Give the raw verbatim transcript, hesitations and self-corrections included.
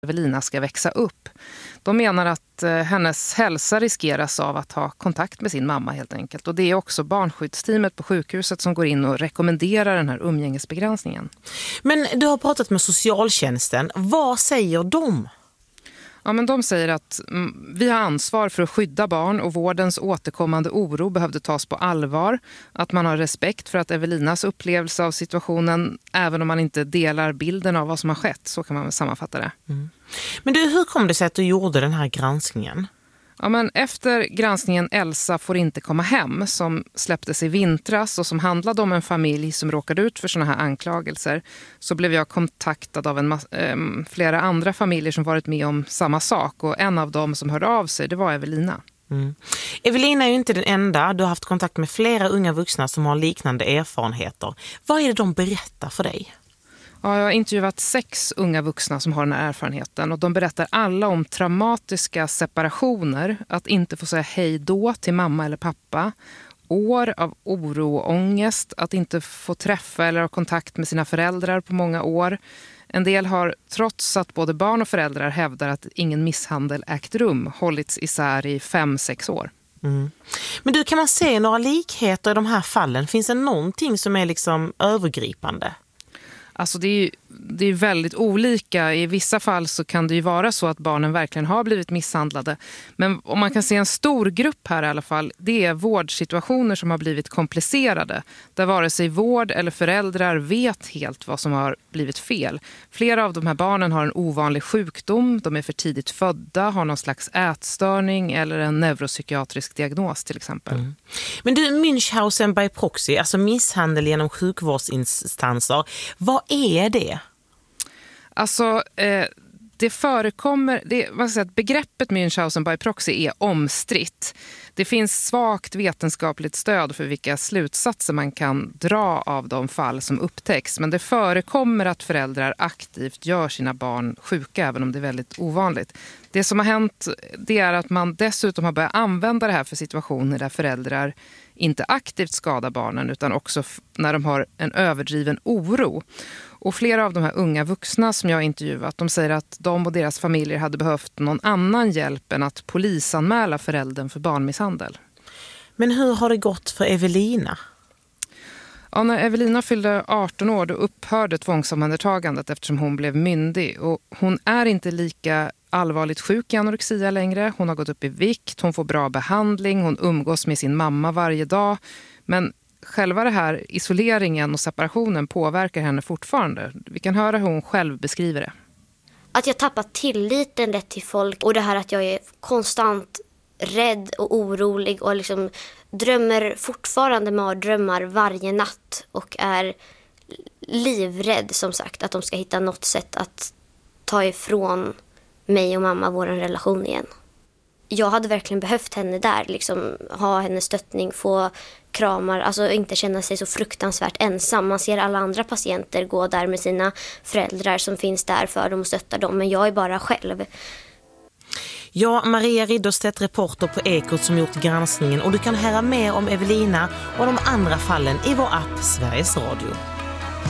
Evelina ska växa upp. De menar att eh, hennes hälsa riskeras av att ha kontakt med sin mamma helt enkelt. Och det är också barnskyddsteamet på sjukhuset som går in och rekommenderar den här umgängesbegränsningen. Men du har pratat med socialtjänsten. Vad säger de? Ja, men de säger att mm, vi har ansvar för att skydda barn och vårdens återkommande oro behövde tas på allvar. Att man har respekt för att Evelinas upplevelse av situationen, även om man inte delar bilden av vad som har skett, så kan man väl sammanfatta det. Mm. Men du, hur kom det sig att du gjorde den här granskningen? Ja, men efter granskningen Elsa får inte komma hem, som släpptes i vintras och som handlade om en familj som råkade ut för såna här anklagelser, så blev jag kontaktad av en äh, flera andra familjer som varit med om samma sak, och en av dem som hörde av sig, det var Evelina. Mm. Evelina är ju inte den enda. Du har haft kontakt med flera unga vuxna som har liknande erfarenheter. Vad är det de berättar för dig? Ja, jag har intervjuat sex unga vuxna som har den här erfarenheten, och de berättar alla om traumatiska separationer, att inte få säga hej då till mamma eller pappa, år av oro och ångest, att inte få träffa eller ha kontakt med sina föräldrar på många år. En del har, trots att både barn och föräldrar hävdar att ingen misshandel ägt rum, hållits isär i fem, sex år. Mm. Men du, kan man se några likheter i de här fallen? Finns det någonting som är liksom övergripande? Alltså det är ju det är väldigt olika. I vissa fall så kan det ju vara så att barnen verkligen har blivit misshandlade. Men om man kan se en stor grupp här i alla fall, det är vårdsituationer som har blivit komplicerade. Där vare sig vård eller föräldrar vet helt vad som har blivit fel. Flera av de här barnen har en ovanlig sjukdom, de är för tidigt födda, har någon slags ätstörning eller en neuropsykiatrisk diagnos till exempel. Mm. Men du, Münchhausen by proxy, alltså misshandel genom sjukvårdsinstanser, vad är det? Alltså, eh, det förekommer, det, vad ska jag säga, att begreppet Münchhausen by proxy är omstritt. Det finns svagt vetenskapligt stöd för vilka slutsatser man kan dra av de fall som upptäcks. Men det förekommer att föräldrar aktivt gör sina barn sjuka, även om det är väldigt ovanligt. Det som har hänt, det är att man dessutom har börjat använda det här för situationer där föräldrar inte aktivt skadar barnen, utan också f- när de har en överdriven oro. Och flera av de här unga vuxna som jag har intervjuat, de säger att de och deras familjer hade behövt någon annan hjälp än att polisanmäla föräldern för barnmisshandel. Men hur har det gått för Evelina? Ja, när Evelina fyllde arton år då upphörde tvångsomhändertagandet eftersom hon blev myndig. Och hon är inte lika allvarligt sjuk i anorexia längre. Hon har gått upp i vikt, hon får bra behandling, hon umgås med sin mamma varje dag. Men själva det här isoleringen och separationen påverkar henne fortfarande. Vi kan höra hur hon själv beskriver det. Att jag tappat tilliten rätt till folk, och det här att jag är konstant rädd och orolig och liksom drömmer fortfarande mardrömmar varje natt och är livrädd, som sagt, att de ska hitta något sätt att ta ifrån mig och mamma vår relation igen. Jag hade verkligen behövt henne där, liksom ha hennes stöttning, få kramar, alltså inte känna sig så fruktansvärt ensam. Man ser alla andra patienter gå där med sina föräldrar som finns där för dem och stöttar dem, men jag är bara själv. Ja, Maria Ridderstedt, reporter på Ekot, som gjort granskningen, och du kan höra mer om Evelina och de andra fallen i vår app Sveriges Radio.